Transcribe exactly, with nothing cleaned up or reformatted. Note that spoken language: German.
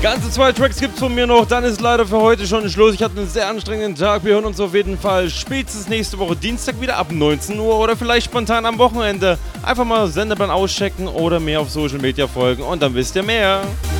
Ganze zwei Tracks gibt's von mir noch, dann ist leider für heute schon Schluss. Ich hatte einen sehr anstrengenden Tag. Wir hören uns auf jeden Fall spätestens nächste Woche Dienstag wieder ab neunzehn Uhr oder vielleicht spontan am Wochenende. Einfach mal Sendeplan auschecken oder mir auf Social Media folgen und dann wisst ihr mehr.